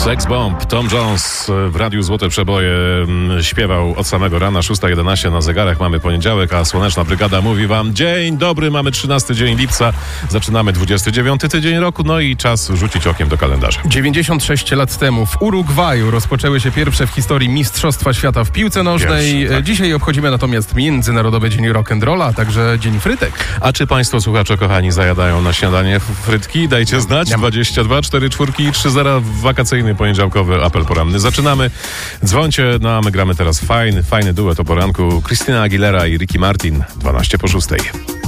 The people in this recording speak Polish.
Sex Bomb. Tom Jones w Radiu Złote Przeboje śpiewał od samego rana, 6:11 na zegarach. Mamy poniedziałek, a Słoneczna Brygada mówi wam dzień dobry, mamy 13 dzień lipca, zaczynamy 29 tydzień roku, no i czas rzucić okiem do kalendarza. 96 lat temu w Urugwaju rozpoczęły się pierwsze w historii Mistrzostwa Świata w piłce nożnej. Pierwsze, tak. Dzisiaj obchodzimy natomiast Międzynarodowy Dzień Rock'n'Rolla, a także Dzień Frytek. A czy państwo, słuchacze kochani, zajadają na śniadanie frytki? Dajcie znać. 22 44 i 30 wakacyjny poniedziałkowy apel poranny. Zaczynamy. Dzwońcie, no a my gramy teraz fajny duet o poranku. Christina Aguilera i Ricky Martin, 12 po 6.